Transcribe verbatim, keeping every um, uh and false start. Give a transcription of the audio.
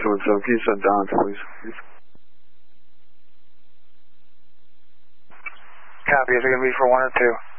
seven seven, can you send Don, please? Copy, is it going to be for one or two?